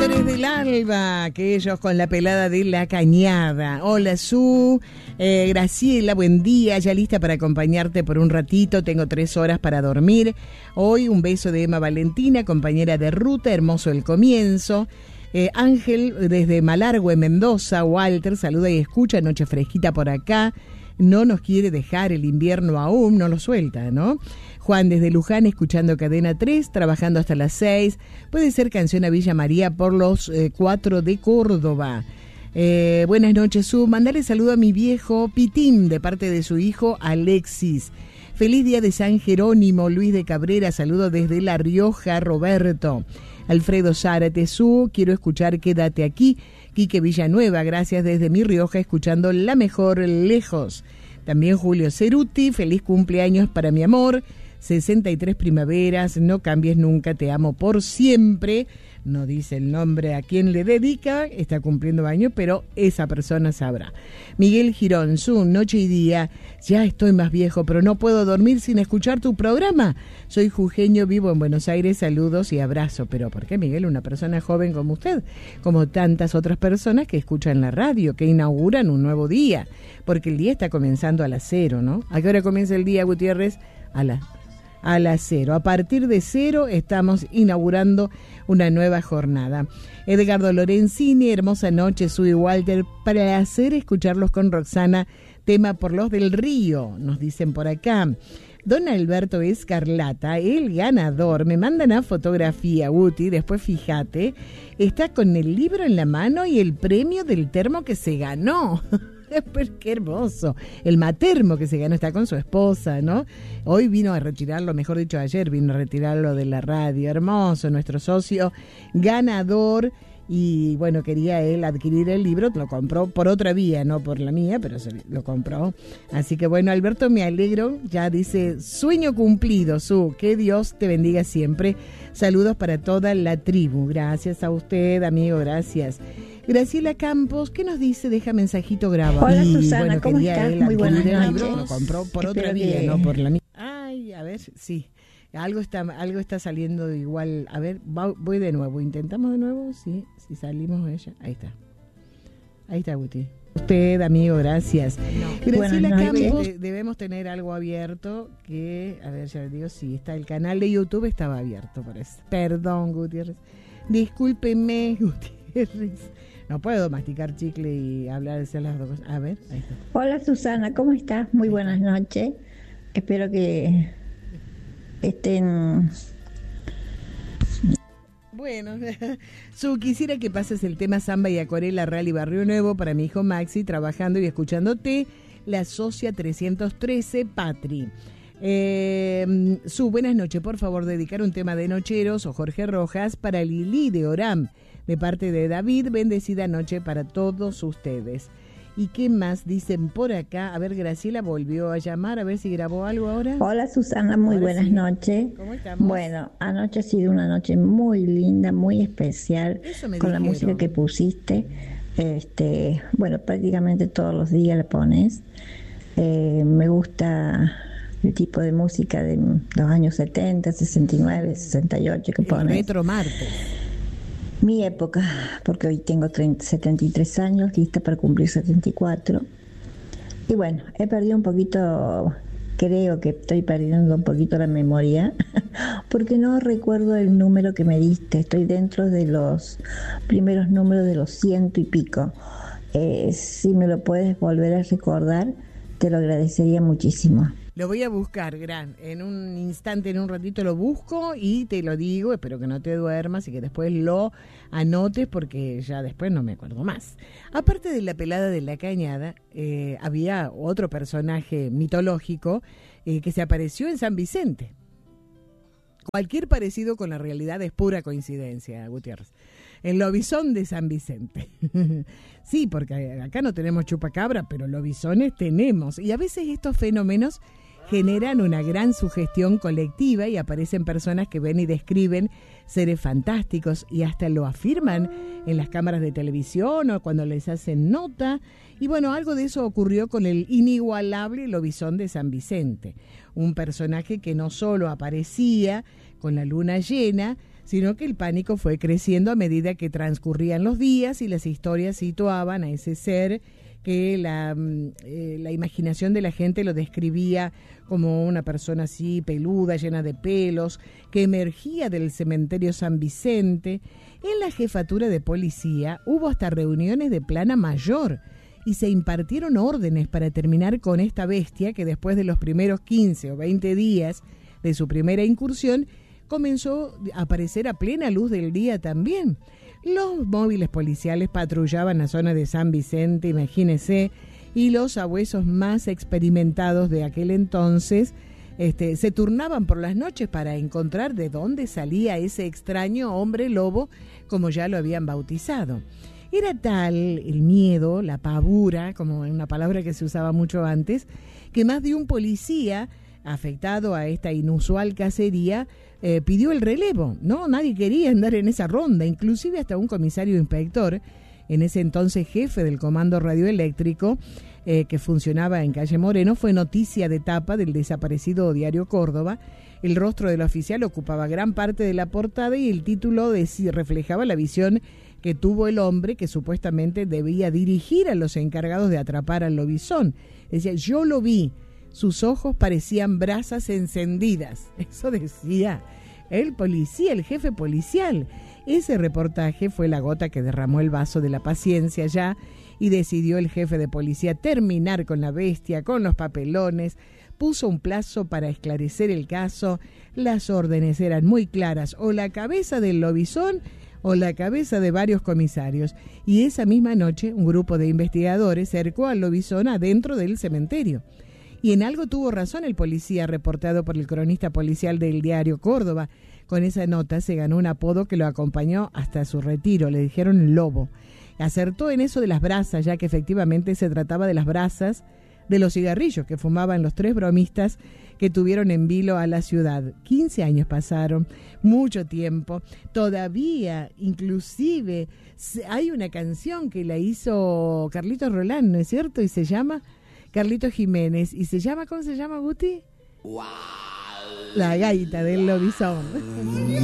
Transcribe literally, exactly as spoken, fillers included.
Señores del Alba, aquellos con la pelada de la cañada. Hola, Su, eh, Graciela, buen día, ya lista para acompañarte por un ratito, tengo tres horas para dormir. Hoy un beso de Emma Valentina, compañera de ruta, hermoso el comienzo. Eh, Ángel, desde Malargüe, Mendoza, Walter, saluda y escucha, noche fresquita por acá. No nos quiere dejar el invierno aún, no lo suelta, ¿no? Juan desde Luján, escuchando Cadena tres, trabajando hasta las seis. Puede ser canción a Villa María por los eh, cuatro de Córdoba. Eh, buenas noches, Su. Mandale saludo a mi viejo Pitín, de parte de su hijo Alexis. Feliz día de San Jerónimo, Luis de Cabrera, saludo desde La Rioja, Roberto. Alfredo Zárate, Su, quiero escuchar Quédate aquí. Quique Villanueva, gracias desde Mi Rioja, escuchando La Mejor Lejos. También Julio Ceruti, feliz cumpleaños para mi amor. sesenta y tres primaveras, no cambies nunca, te amo por siempre. No dice el nombre a quien le dedica, está cumpliendo años, pero esa persona sabrá. Miguel Girón, Su, noche y día, ya estoy más viejo, pero no puedo dormir sin escuchar tu programa. Soy jujeño, vivo en Buenos Aires, saludos y abrazo. Pero ¿por qué, Miguel? Una persona joven como usted, como tantas otras personas que escuchan la radio, que inauguran un nuevo día, porque el día está comenzando a las cero, ¿no? ¿A qué hora comienza el día, Gutiérrez? A las a las cero. A partir de cero estamos inaugurando una nueva jornada. Edgardo Lorenzini, hermosa noche, Su y Walter, placer escucharlos con Roxana, tema por los del Río, nos dicen por acá. Don Alberto Escarlata, el ganador, me mandan a fotografía, Guti, después fíjate, está con el libro en la mano y el premio del termo que se ganó. Pero qué hermoso, el matermo que se ganó, está con su esposa, ¿no? Hoy vino a retirarlo, mejor dicho ayer vino a retirarlo de la radio, hermoso, nuestro socio ganador. Y bueno, quería él adquirir el libro, lo compró por otra vía, no por la mía, pero se lo compró. Así que bueno, Alberto, me alegro, ya dice, sueño cumplido, Su, que Dios te bendiga siempre. Saludos para toda la tribu, gracias a usted, amigo, gracias. Graciela Campos, ¿qué nos dice? Deja mensajito grabado. Hola, Susana, bueno, ¿cómo estás? Muy buenas noches. Libro, lo compró por Espero otra vía, que... no por la mía. Ay, a ver, sí. Algo está, algo está saliendo igual. A ver, va, voy de nuevo. ¿Intentamos de nuevo? Sí, si salimos ella. Ahí está. Ahí está, Guti. Usted, amigo, gracias. No. Graciela Campos, de, debemos tener algo abierto que, a ver, ya les digo, sí, está el canal de YouTube, estaba abierto, parece. Perdón, Gutiérrez. Discúlpeme, Gutiérrez. No puedo masticar chicle y hablar de las dos cosas. A ver, ahí está. Hola, Susana, ¿cómo estás? Muy buenas noches. Espero que estén... Bueno, Su, quisiera que pases el tema Samba y Acuarela Rally Barrio Nuevo para mi hijo Maxi, trabajando y escuchándote, la Socia trescientos trece, Patri. Eh, Su, buenas noches, por favor, dedicar un tema de Nocheros o Jorge Rojas para Lili de Oram, de parte de David, bendecida noche para todos ustedes. ¿Y qué más dicen por acá? A ver, Graciela volvió a llamar, a ver si grabó algo ahora. Hola, Susana, muy ahora buenas sí. noches. ¿Cómo estamos? Bueno, anoche ha sido una noche muy linda, muy especial, con dijeron. La música que pusiste. Este, bueno, prácticamente todos los días la pones. Eh, me gusta el tipo de música de los años setenta, sesenta y nueve, sesenta y ocho que el pones. Retro Martes. Mi época, porque hoy tengo treinta, setenta y tres años, lista para cumplir setenta y cuatro. Y bueno, he perdido un poquito, creo que estoy perdiendo un poquito la memoria, porque no recuerdo el número que me diste. Estoy dentro de los primeros números de los ciento y pico. Eh, si me lo puedes volver a recordar, te lo agradecería muchísimo. Lo voy a buscar, Gran. En un instante, en un ratito lo busco y te lo digo. Espero que no te duermas y que después lo anotes porque ya después no me acuerdo más. Aparte de la pelada de la cañada, eh, había otro personaje mitológico eh, que se apareció en San Vicente. Cualquier parecido con la realidad es pura coincidencia, Gutiérrez. El lobizón de San Vicente. Sí, porque acá no tenemos chupacabra, pero lobizones tenemos. Y a veces estos fenómenos generan una gran sugestión colectiva y aparecen personas que ven y describen seres fantásticos y hasta lo afirman en las cámaras de televisión o cuando les hacen nota. Y bueno, algo de eso ocurrió con el inigualable lobizón de San Vicente, un personaje que no solo aparecía con la luna llena, sino que el pánico fue creciendo a medida que transcurrían los días y las historias situaban a ese ser que la, eh, la imaginación de la gente lo describía como una persona así peluda, llena de pelos, que emergía del cementerio San Vicente. En la jefatura de policía hubo hasta reuniones de plana mayor y se impartieron órdenes para terminar con esta bestia que después de los primeros quince o veinte días de su primera incursión comenzó a aparecer a plena luz del día también. Los móviles policiales patrullaban la zona de San Vicente, imagínese, y los sabuesos más experimentados de aquel entonces este, se turnaban por las noches para encontrar de dónde salía ese extraño hombre lobo, como ya lo habían bautizado. Era tal el miedo, la pavura, como una palabra que se usaba mucho antes, que más de un policía afectado a esta inusual cacería eh, pidió el relevo. No, nadie quería andar en esa ronda, inclusive hasta un comisario inspector, en ese entonces jefe del comando radioeléctrico, eh, que funcionaba en Calle Moreno, fue noticia de tapa del desaparecido diario Córdoba. El rostro del oficial ocupaba gran parte de la portada y el título de, reflejaba la visión que tuvo el hombre que supuestamente debía dirigir a los encargados de atrapar al lobizón. Decía, yo lo vi, sus ojos parecían brasas encendidas. Eso decía el policía, el jefe policial. Ese reportaje fue la gota que derramó el vaso de la paciencia ya, y decidió el jefe de policía terminar con la bestia, con los papelones. Puso un plazo para esclarecer el caso. Las órdenes eran muy claras, o la cabeza del lobizón o la cabeza de varios comisarios. Y esa misma noche un grupo de investigadores cercó al lobizón adentro del cementerio. Y en algo tuvo razón el policía, reportado por el cronista policial del diario Córdoba. Con esa nota se ganó un apodo que lo acompañó hasta su retiro. Le dijeron Lobo. Acertó en eso de las brasas, ya que efectivamente se trataba de las brasas de los cigarrillos que fumaban los tres bromistas que tuvieron en vilo a la ciudad. quince años pasaron, mucho tiempo. Todavía, inclusive, hay una canción que la hizo Carlitos Roland, ¿no es cierto? Y se llama Carlitos Jiménez. ¿Y se llama, cómo se llama, Guti? ¡Wow! La gaita del lobizón.